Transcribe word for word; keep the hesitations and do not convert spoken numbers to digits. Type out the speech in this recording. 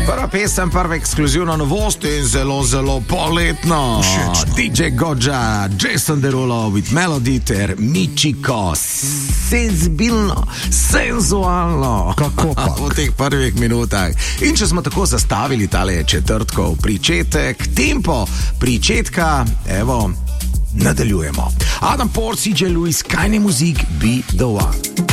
Prva pesem, prva ekskluzivna novost in zelo, zelo poletno. D J Goja, Jason Derulo with Melody ter Michiko. Senzibilno, senzualno. Kako pa? V teh prvih minutah. In če smo tako zastavili tale četrtkov pričetek, tempo pričetka, evo, nadaljujemo. Adam Port, C J Lewis, Kajne muzik, Be The One.